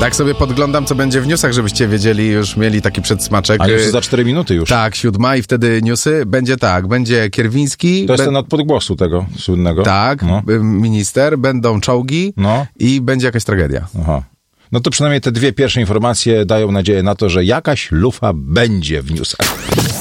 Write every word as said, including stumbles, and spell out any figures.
Tak sobie podglądam, co będzie w newsach, żebyście wiedzieli, już mieli taki przedsmaczek. A już za cztery minuty już. Tak, siódma i wtedy newsy. Będzie tak, będzie Kierwiński. To jest be... ten od podgłosu tego słynnego. Tak, no. minister, będą czołgi no. i będzie jakaś tragedia. Aha. No to przynajmniej te dwie pierwsze informacje dają nadzieję na to, że jakaś lufa będzie w newsach.